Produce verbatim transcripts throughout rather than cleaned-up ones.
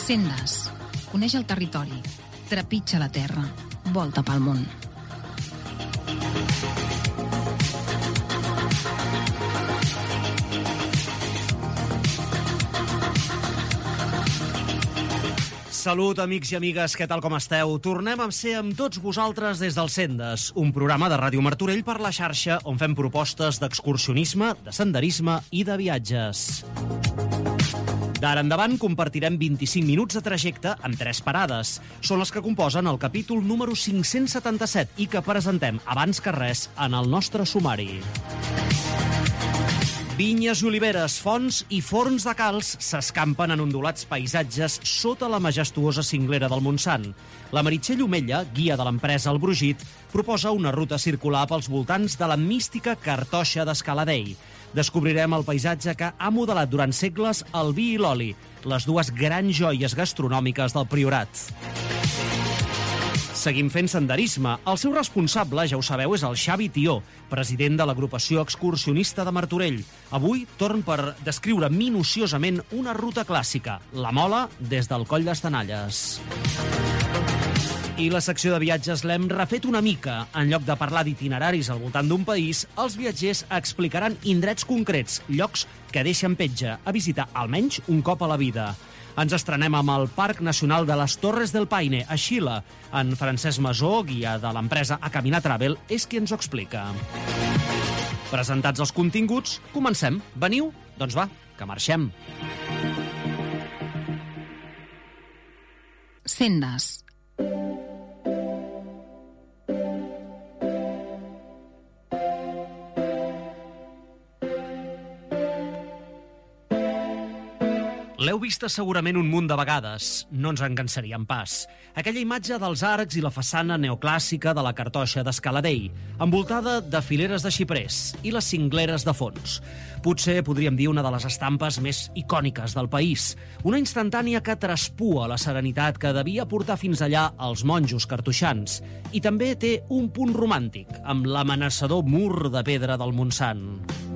Sendes. Coneix el territori. Trepitja la terra. Volta pel món. Salut, amics i amigues, què tal com esteu? Tornem a ser amb tots vosaltres des del Sendes, un programa de Ràdio Martorell per la xarxa on fem propostes d'excursionisme, de senderisme i de viatges. D'ara endavant compartirem vint-i-cinc minuts de trajecte amb tres parades. Són les que composen el capítol número cinc-cents setanta-set i que presentem abans que res en el nostre sumari. Vinyes i oliveres, fonts i forns de calç s'escampen en ondulats paisatges sota la majestuosa cinglera del Montsant. La Meritxell Omella, guia de l'empresa El Brugit, proposa una ruta circular pels voltants de la mística Cartoixa d'Escaladei. Descobrirem el paisatge que ha modelat durant segles el vi i l'oli, les dues grans joies gastronòmiques del Priorat. Seguim fent senderisme. El seu responsable, ja ho sabeu, és el Xavi Tió, president de l'agrupació excursionista de Martorell. Avui torn per descriure minuciosament una ruta clàssica, la Mola des del Coll d'Estanalles. I la secció de viatges l'hem refet una mica. En lloc de parlar d'itineraris al voltant d'un país, els viatgers explicaran indrets concrets, llocs que deixen petja a visitar almenys un cop a la vida. Ens estrenem amb el Parc Nacional de les Torres del Paine, a Xile. En Francesc Masó, guia de l'empresa A Caminar Travel, és qui ens ho explica. Presentats els continguts, comencem. Veniu? Doncs va, que marxem. Sendes. L'heu vista segurament un munt de vegades, no ens en cansaríem pas. Aquella imatge dels arcs i la façana neoclàssica de la Cartoixa d'Escaladei, envoltada de fileres de xiprers i les cingleres de fons. Potser podríem dir una de les estampes més icòniques del país, una instantània que traspua la serenitat que devia portar fins allà els monjos cartoixans. I també té un punt romàntic, amb l'amenaçador mur de pedra del Montsant.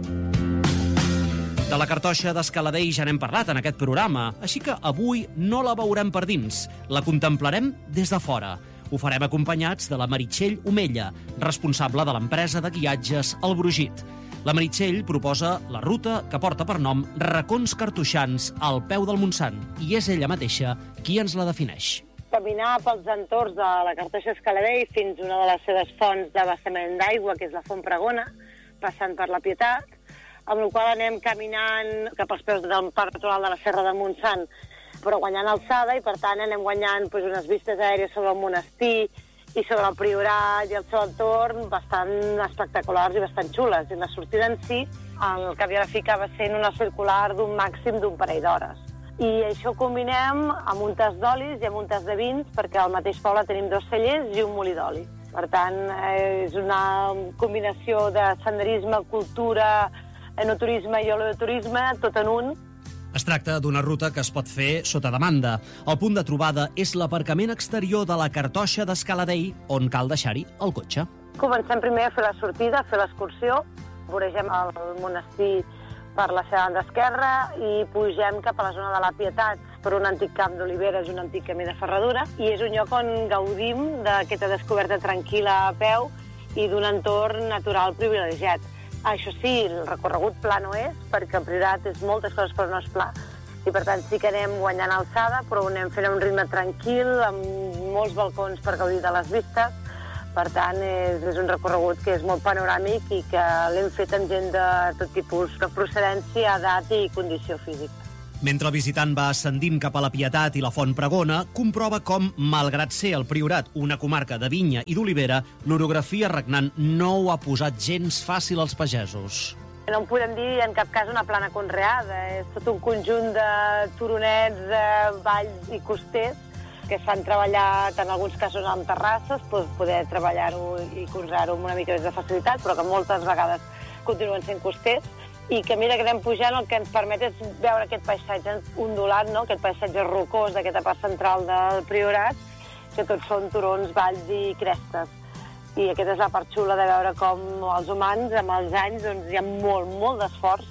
De la Cartoixa d'Escaladei ja n'hem parlat en aquest programa, així que avui no la veurem per dins, la contemplarem des de fora. Ho farem acompanyats de la Meritxell Omella, responsable de l'empresa de guiatges El Brugit. La Meritxell proposa la ruta que porta per nom Racons Cartoixans al peu del Montsant, i és ella mateixa qui ens la defineix. Caminar pels entorns de la Cartoixa d'Escaladei fins a una de les seves fonts d'abastament d'aigua, que és la Font Pregona, passant per la Pietat, amb la qual anem caminant cap als peus del Parc Natural de la Serra del Montsant, però guanyant alçada, i per tant anem guanyant doncs, unes vistes aèries sobre el monestir i sobre el Priorat i el seu entorn bastant espectaculars i bastant xules. I la sortida en si, el que havia de ficar va ser en una circular d'un màxim d'un parell d'hores. I això ho combinem amb un tas d'olis i amb un tas de vins, perquè al mateix poble tenim dos cellers i un molí d'oli. Per tant, és una combinació de senderisme, cultura, enoturisme i oleoturisme, tot en un. Es tracta d'una ruta que es pot fer sota demanda. El punt de trobada és l'aparcament exterior de la Cartoixa d'Escaladei, on cal deixar-hi el cotxe. Comencem primer a fer la sortida, a fer l'excursió. Voregem el monestir per la seva banda esquerra i pugem cap a la zona de la Pietat per un antic camp d'oliveres i un antic camí de ferradura. I és un lloc on gaudim d'aquesta descoberta tranquil·la a peu i d'un entorn natural privilegiat. Això sí, el recorregut pla no és, perquè el Priorat és moltes coses però no és pla. I per tant sí que anem guanyant alçada, però ho anem fent a un ritme tranquil, amb molts balcons per gaudir de les vistes. Per tant, és, és un recorregut que és molt panoràmic i que l'hem fet amb gent de tot tipus de procedència, edat i condició física. Mentre el visitant va ascendint cap a la Pietat i la Font Pregona, comprova com, malgrat ser el Priorat una comarca de vinya i d'olivera, l'orografia regnant no ho ha posat gens fàcil als pagesos. No en podem dir en cap cas una plana conreada, és tot un conjunt de turonets, de valls i costers que s'han treballat en alguns casos amb terrasses, per poder treballar-ho i conrear-ho amb una mica més de facilitat, però que moltes vegades continuen sent costers. I que mira que anem pujant, el que ens permet és veure aquest paisatge ondulat, no? Aquest paisatge rocós d'aquesta part central del Priorat, que tots són turons, valls i crestes. I aquesta és la part xula de veure com els humans, amb els anys, doncs, hi ha molt, molt d'esforç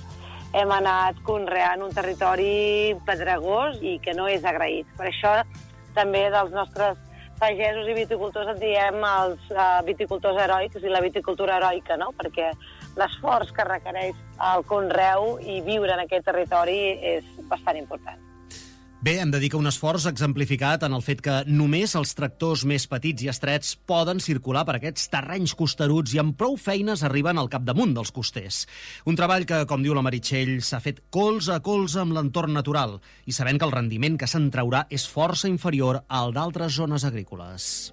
hem anat conreant un territori pedregós i que no és agraït. Per això també dels nostres pagesos i viticultors en diem els uh, viticultors heroics i la viticultura heroica, no? Perquè l'esforç que requereix el conreu i viure en aquest territori és bastant important. Bé, hem de dir que un esforç exemplificat en el fet que només els tractors més petits i estrets poden circular per aquests terrenys costeruts i amb prou feines arriben al capdamunt dels costers. Un treball que, com diu la Meritxell, s'ha fet colze a colze amb l'entorn natural i sabent que el rendiment que se'n traurà és força inferior al d'altres zones agrícoles.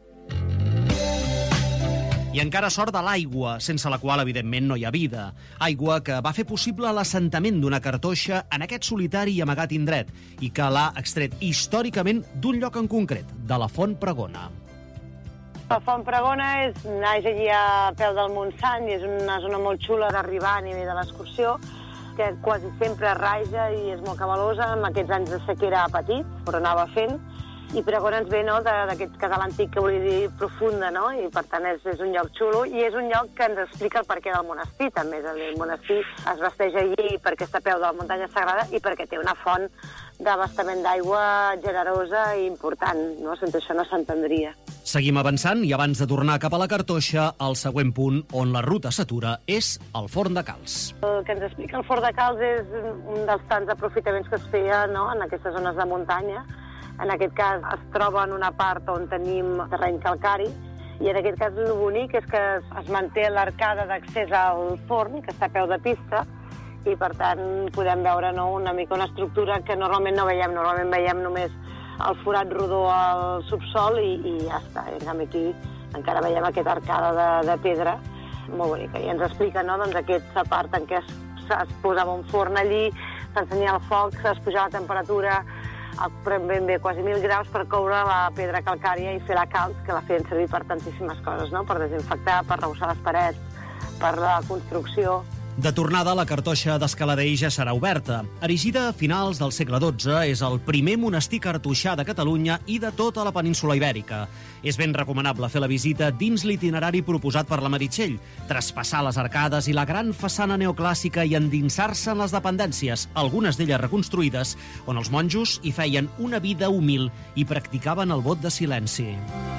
I encara sort de l'aigua, sense la qual, evidentment, no hi ha vida. Aigua que va fer possible l'assentament d'una cartoixa en aquest solitari i amagat indret i que l'ha extret històricament d'un lloc en concret, de la Font Pregona. La Font Pregona és, naix allí a peu del Montsant i és una zona molt xula d'arribar a nivell de l'excursió, que quasi sempre raja i és molt cabalosa. En aquests anys de sequera petit, però anava fent. I Pregona ens ve, no, d'aquest casal antic que volia dir profunda, no? I per tant és, és un lloc xulo i és un lloc que ens explica el perquè del monestir, també. El monestir es vesteix allí perquè està a peu de la muntanya sagrada i perquè té una font d'abastament d'aigua generosa i important, no? Sense això no s'entendria. Seguim avançant i abans de tornar cap a la cartoixa, el següent punt on la ruta s'atura és el Forn de Calç. El que ens explica el Forn de Calç és un dels tants aprofitaments que es feia, no?, en aquestes zones de muntanya. En aquest cas es troba en una part on tenim terreny calcari i en aquest cas el bonic és que es manté l'arcada d'accés al forn, que està a peu de pista, i per tant podem veure, no, una mica una estructura que normalment no veiem. Normalment veiem només el forat rodó al subsol i, i ja està. En canvi aquí encara veiem aquesta arcada de, de pedra molt bonica. I ens explica, no, doncs, aquesta part en què es, es posava un forn allí, s'encenia el foc, es pujava la temperatura ben bé quasi mil graus per coure la pedra calcària i fer la calç, que la feien servir per tantíssimes coses, no? Per desinfectar, per arrebossar les parets, per la construcció. De tornada, la cartoixa d'Escaladei ja serà oberta. Erigida a finals del segle dotze, és el primer monestir cartoixà de Catalunya i de tota la península ibèrica. És ben recomanable fer la visita dins l'itinerari proposat per la Meritxell, traspassar les arcades i la gran façana neoclàssica i endinsar-se en les dependències, algunes d'elles reconstruïdes, on els monjos hi feien una vida humil i practicaven el vot de silenci.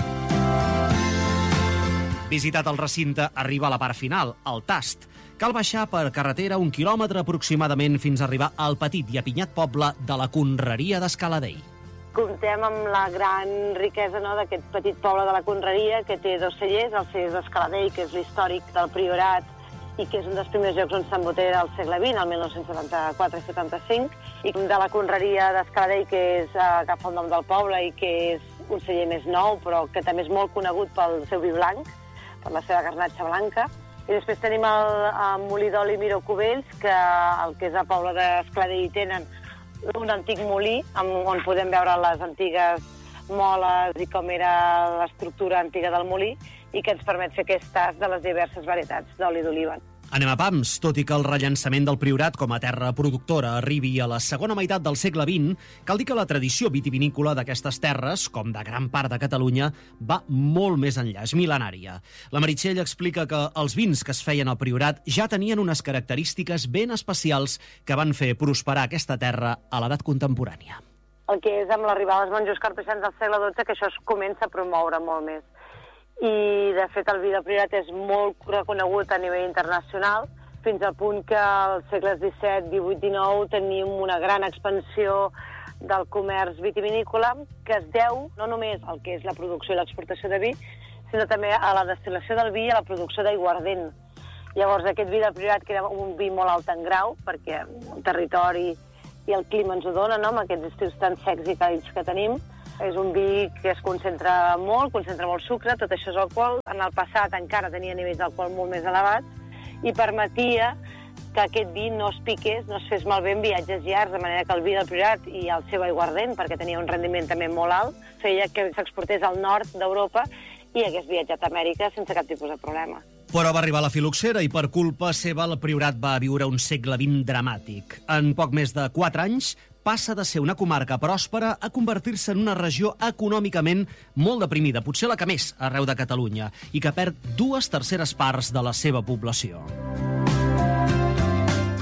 Visitat el recinte, arriba a la part final, el tast. Cal baixar per carretera un quilòmetre aproximadament fins a arribar al petit i apinyat poble de la Conreria d'Escaladei. Comptem amb la gran riquesa, no, d'aquest petit poble de la Conreria, que té dos cellers, el celler d'Escaladei, que és l'històric del Priorat i que és un dels primers llocs on s'embotella al segle vint, el mil nou-cents setanta-quatre setanta-cinc, i de la Conreria d'Escaladei, que és, eh, agafa el nom del poble i que és un celler més nou, però que també és molt conegut pel seu vi blanc, per la seva garnatxa blanca. I després tenim el, el molí d'oli Miró Cubells, que el que és el poble d'Escaladei tenen un antic molí on podem veure les antigues moles i com era l'estructura antiga del molí i que ens permet fer aquest tast de les diverses varietats d'oli d'oliva. Anem a pams. Tot i que el rellançament del Priorat com a terra productora arribi a la segona meitat del segle vint, cal dir que la tradició vitivinícola d'aquestes terres, com de gran part de Catalunya, va molt més enllà, és mil·lenària. La Meritxell explica que els vins que es feien al Priorat ja tenien unes característiques ben especials que van fer prosperar aquesta terra a l'edat contemporània. El que és amb l'arribada dels monjos cartoixans del segle dotze, que això es comença a promoure molt més. I, de fet, el vi del Priorat és molt reconegut a nivell internacional, fins al punt que als segles disset, divuit, dinou tenim una gran expansió del comerç vitivinícola que es deu no només al que és la producció i l'exportació de vi, sinó també a la destil·lació del vi i a la producció d'aiguardent. Llavors, aquest vi del Priorat, que era un vi molt alt en grau, perquè el territori i el clima ens ho donen, no?, amb aquests estius tan secs i càlids que tenim, és un vi que es concentra molt, concentra molt sucre, tot això és alcohol. En el passat encara tenia nivells d'alcohol molt més elevats i permetia que aquest vi no es piqués, no es fes malbé en viatges llargs, de manera que el vi del Priorat i el seu aiguardent, perquè tenia un rendiment també molt alt, feia que s'exportés al nord d'Europa i hagués viatjat a Amèrica sense cap tipus de problema. Però va arribar la filoxera i per culpa seva el Priorat va viure un segle vint dramàtic. En poc més de quatre anys passa de ser una comarca pròspera a convertir-se en una regió econòmicament molt deprimida, potser la que més arreu de Catalunya, i que perd dues terceres parts de la seva població.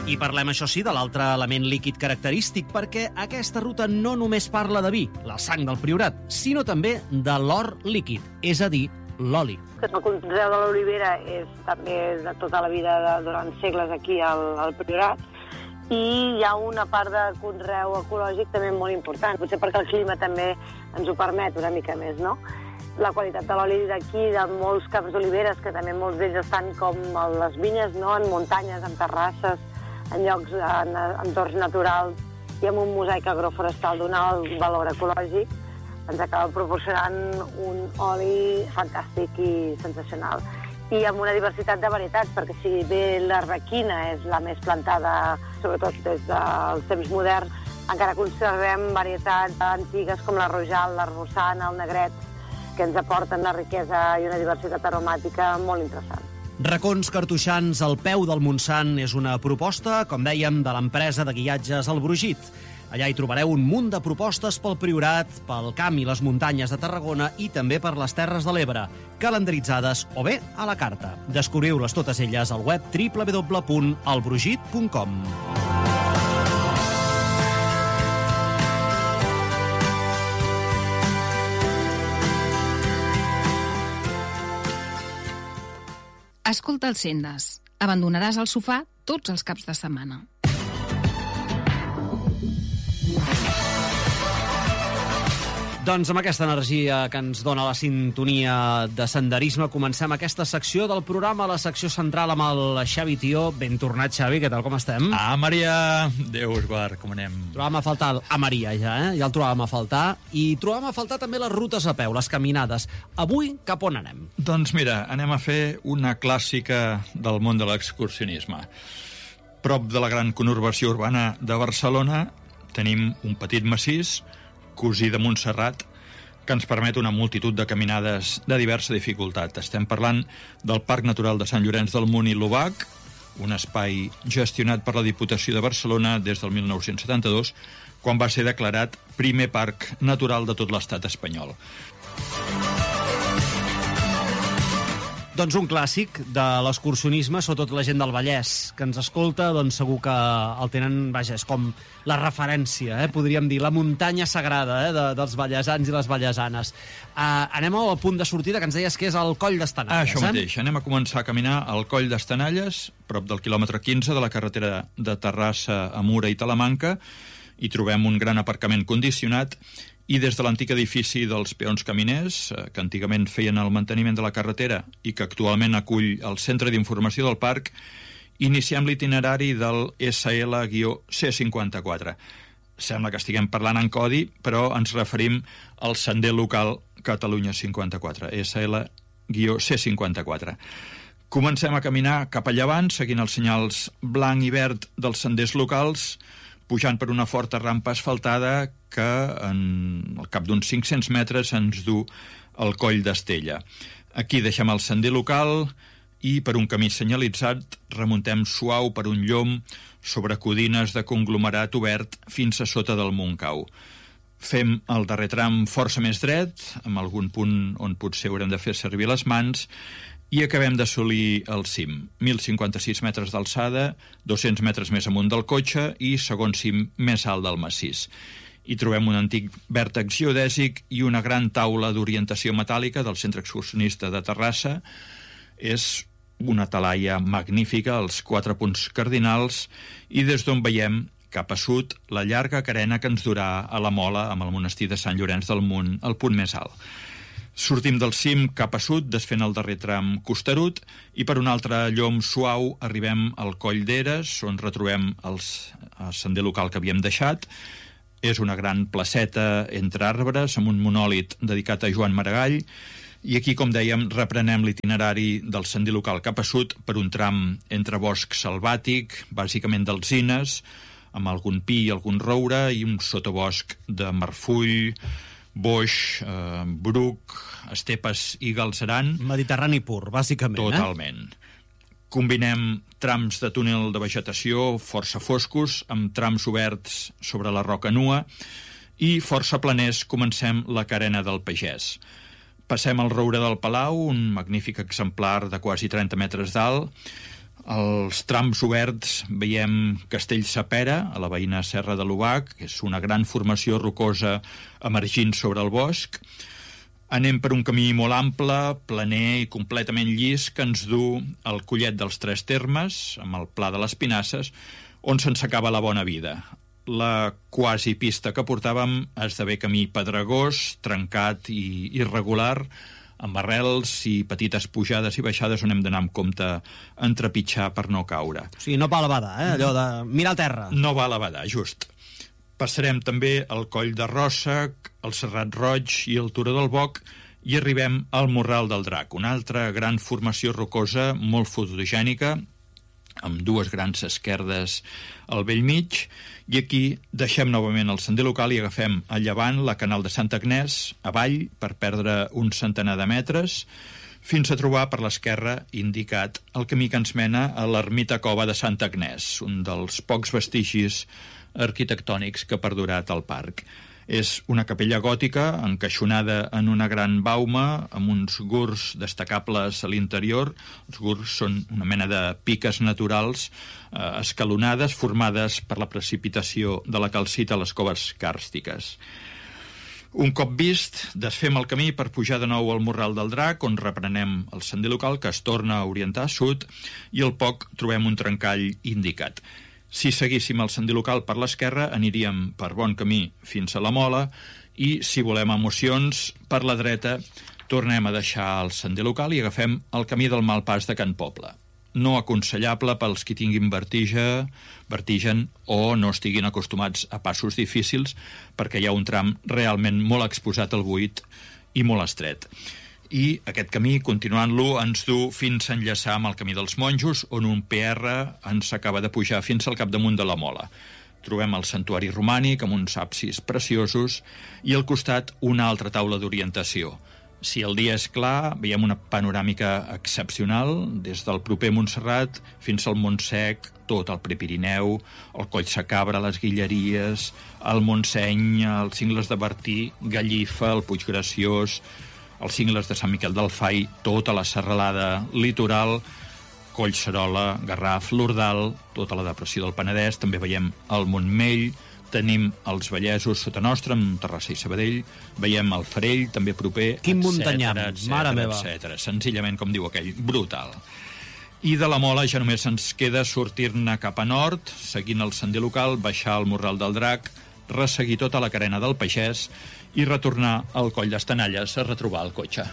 I parlem, això sí, de l'altre element líquid característic, perquè aquesta ruta no només parla de vi, la sang del Priorat, sinó també de l'or líquid, és a dir, l'oli. El conreu de l'olivera és també de tota la vida, de, durant segles aquí al, al Priorat, i hi ha una part de conreu ecològic també molt important, potser perquè el clima també ens ho permet una mica més, no? La qualitat de l'oli d'aquí, de molts camps d'oliveres, que també molts d'ells estan com a les vinyes, no? En muntanyes, en terrasses, en llocs, en entorns naturals i amb un mosaic agroforestal d'un alt valor ecològic, ens acaba proporcionant un oli fantàstic i sensacional. I amb una diversitat de varietats, perquè si bé l'arlequina és la més plantada, sobretot des dels temps moderns, encara conservem varietats antigues com la rojal, l'arbosana, el negret, que ens aporten una riquesa i una diversitat aromàtica molt interessant. Racons cartoixans al peu del Montsant és una proposta, com dèiem, de l'empresa de guiatges El Brogit. Allà hi trobareu un munt de propostes pel Priorat, pel camp i les muntanyes de Tarragona i també per les Terres de l'Ebre, calendaritzades o bé a la carta. Descobriu-les totes elles al web w w w punt el brogit punt com. Escolta els Sendes. Abandonaràs el sofà tots els caps de setmana. Doncs amb aquesta energia que ens dona la sintonia de senderisme, comencem aquesta secció del programa, la secció central amb el Xavi Tió. Ben tornat, Xavi, què tal, com estem? Ah, Maria! Déu, Eduard, com anem? Trobàvem a faltar a Maria, ja, eh? Ja el trobàvem a faltar. I trobàvem a faltar també les rutes a peu, les caminades. Avui, cap on anem? Doncs mira, anem a fer una clàssica del món de l'excursionisme. Prop de la gran conurbació urbana de Barcelona tenim un petit massís, cosí de Montserrat, que ens permet una multitud de caminades de diversa dificultat. Estem parlant del Parc Natural de Sant Llorenç del Munt i l'Obac, un espai gestionat per la Diputació de Barcelona des del mil nou-cents setanta-dos, quan va ser declarat primer parc natural de tot l'estat espanyol. Doncs un clàssic de l'excursionisme, sobretot la gent del Vallès que ens escolta, doncs segur que el tenen, vaja, és com la referència, eh, podríem dir, la muntanya sagrada eh, de, dels vallesans i les vallesanes. Uh, anem al punt de sortida, que ens deies que és el Coll d'Estanalles. Ah, això mateix, eh? Anem a començar a caminar al Coll d'Estanalles, prop del quilòmetre quinze de la carretera de Terrassa a Mura i Talamanca. Hi trobem un gran aparcament condicionat i des de l'antic edifici dels peons caminers, que antigament feien el manteniment de la carretera i que actualment acull el Centre d'Informació del Parc, iniciem l'itinerari del essa ele ce cinquanta-quatre. Sembla que estiguem parlant en codi, però ens referim al sender local Catalunya cinquanta-quatre, essa ele ce cinquanta-quatre. Comencem a caminar cap a llevant, seguint els senyals blanc i verd dels senders locals, pujant per una forta rampa asfaltada que en al cap d'uns cinc-cents metres ens du al Coll d'Estella. Aquí deixem el sender local i per un camí senyalitzat remuntem suau per un llom sobre codines de conglomerat obert fins a sota del Montcau. Fem el darrer tram força més dret, amb algun punt on potser haurem de fer servir les mans, i acabem d'assolir el cim. mil cinquanta-sis metres d'alçada, dos-cents metres més amunt del cotxe i segon cim més alt del massís. Hi trobem un antic vèrtex geodèsic i una gran taula d'orientació metàl·lica del Centre Excursionista de Terrassa. És una talaia magnífica, els quatre punts cardinals, i des d'on veiem cap a sud la llarga carena que ens durà a la Mola amb el monestir de Sant Llorenç del Munt, el punt més alt. Sortim del cim cap a sud, desfent el darrer tram costerut, i per un altre llom suau arribem al Coll d'Eres, on retrobem els, el sender local que havíem deixat. És una gran placeta entre arbres, amb un monòlit dedicat a Joan Maragall, i aquí, com dèiem, reprenem l'itinerari del sender local cap a sud per un tram entre bosc selvàtic, bàsicament d'alzines, amb algun pi i algun roure, i un sotabosc de marfull, boix, eh, bruc, estepes i galceran. Mediterrani pur, bàsicament. Totalment. Eh? Combinem trams de túnel de vegetació força foscos amb trams oberts sobre la roca nua i força planers comencem la carena del Pagès. Passem al Roure del Palau, un magnífic exemplar de quasi trenta metres d'alt. Als trams oberts veiem Castellsapera, a la veïna Serra de l'Obac, que és una gran formació rocosa emergint sobre el bosc. Anem per un camí molt ample, planer i completament llis, que ens du al Collet dels Tres Termes, amb el Pla de les Pinasses, on se'ns acaba la bona vida. La quasi pista que portàvem esdevé camí pedregós, trencat i irregular, amb arrels i petites pujades i baixades on hem d'anar amb compte en trepitjar per no caure. O sigui, no va a la bada, eh? Allò de mirar al terra. No va a la bada, just. Passarem també el Coll de Ròssec, el Serrat Roig i el Turó del Boc i arribem al Morral del Drac, una altra gran formació rocosa molt fotogènica, amb dues grans esquerdes al bell mig, i aquí deixem novament el sender local i agafem a llevant la Canal de Sant Agnès, avall, per perdre un centenar de metres, fins a trobar per l'esquerra indicat el camí que ens mena a l'ermita Cova de Sant Agnès, un dels pocs vestigis arquitectònics que ha perdurat al parc. És una capella gòtica encaixonada en una gran bauma amb uns gurs destacables a l'interior. Els gurs són una mena de piques naturals eh, escalonades formades per la precipitació de la calcita a les coves càrstiques. Un cop vist, desfem el camí per pujar de nou al Morral del Drac, on reprenem el sender local que es torna a orientar a sud i al poc trobem un trencall indicat. Si seguíssim el sender local per l'esquerra, aniríem per bon camí fins a la Mola i, si volem emocions, per la dreta tornem a deixar el sender local i agafem el camí del Malpàs de Can Poble. No aconsellable pels qui tinguin vertigen, vertigen o no estiguin acostumats a passos difícils, perquè hi ha un tram realment molt exposat al buit i molt estret. I aquest camí, continuant-lo, ens du fins a enllaçar amb el camí dels Monjos, on un P R ens acaba de pujar fins al capdamunt de la Mola. Trobem el santuari romànic amb uns absis preciosos i al costat una altra taula d'orientació. Si el dia és clar, veiem una panoràmica excepcional, des del proper Montserrat fins al Montsec, tot el Prepirineu, el Coll Sacabra, les Guilleries, el Montseny, els cingles de Bertí, Gallifa, el Puig Graciós, els cingles de Sant Miquel del Fai, tota la serralada litoral, Collserola, Garraf, l'Ordal, tota la depressió del Penedès, també veiem el Montmell, tenim els Vallesos sota nostra, amb Terrassa i Sabadell, veiem el Farell, també proper, Quin muntanyam, mare meva. etcètera. Senzillament, com diu aquell, brutal. I de la Mola ja només ens queda sortir-ne cap a nord, seguint el sender local, baixar al Morral del Drac, resseguir tota la carena del Pagès i retornar al Coll d'Estanalles a retrobar el cotxe.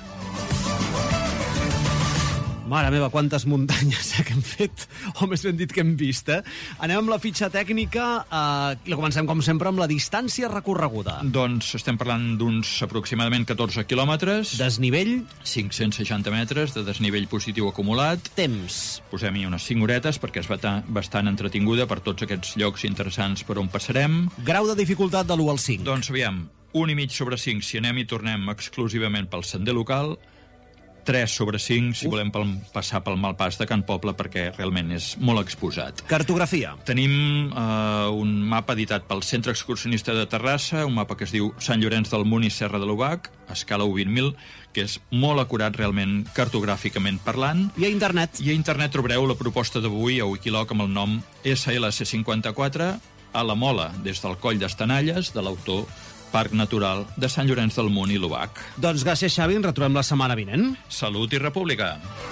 Mare meva, quantes muntanyes eh, que hem fet, o més ben dit que hem vist, eh? Anem amb la fitxa tècnica, eh, i comencem, com sempre, amb la distància recorreguda. Doncs estem parlant d'uns aproximadament catorze quilòmetres. Desnivell. cinc-cents seixanta metres de desnivell positiu acumulat. Temps. Posem-hi unes cinc horetes perquè és bastant entretinguda per tots aquests llocs interessants per on passarem. Grau de dificultat de l'u al cinc. Doncs aviam, un i mig sobre cinc si anem i tornem exclusivament pel sender local, tres sobre cinc si Uf. volem pel, passar pel Malpàs de Can Poble perquè realment és molt exposat. Cartografia. Tenim eh, un mapa editat pel Centre Excursionista de Terrassa, un mapa que es diu Sant Llorenç del Munt i Serra de l'Obac, a escala u vint mil, que és molt acurat realment cartogràficament parlant. I a internet? I a internet trobareu la proposta d'avui a Wikiloc amb el nom S L C cinquanta-quatre a la Mola, des del Coll d'Estanalles, de l'autor Parc Natural de Sant Llorenç del Munt i l'Obac. Doncs gràcies, Xavi, ens retrobem la setmana vinent. Salut i república!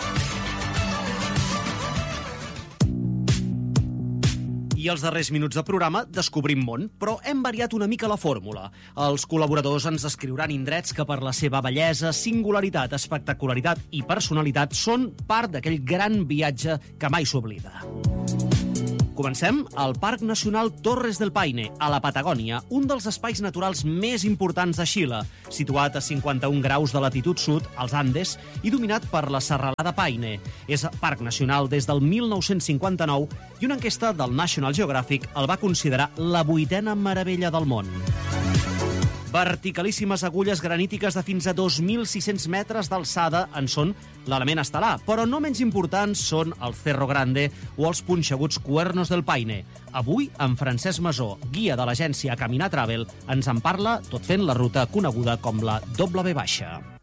I els darrers minuts de programa descobrim món, però hem variat una mica la fórmula. Els col·laboradors ens descriuran indrets que per la seva bellesa, singularitat, espectacularitat i personalitat són part d'aquell gran viatge que mai s'oblida. Comencem al Parc Nacional Torres del Paine, a la Patagònia, un dels espais naturals més importants de Xile, situat a cinquanta-un graus de latitud sud, als Andes, i dominat per la serralada Paine. És Parc Nacional des del mil nou-cents cinquanta-nou i una enquesta del National Geographic el va considerar la vuitena meravella del món. Verticalíssimes agulles granítiques de fins a dos mil sis-cents metres d'alçada en són l'element estel·lar, però no menys importants són el Cerro Grande o els punxeguts Cuernos del Paine. Avui, en Francesc Masó, guia de l'agència Caminar Travel, ens en parla tot fent la ruta coneguda com la doble ve baixa.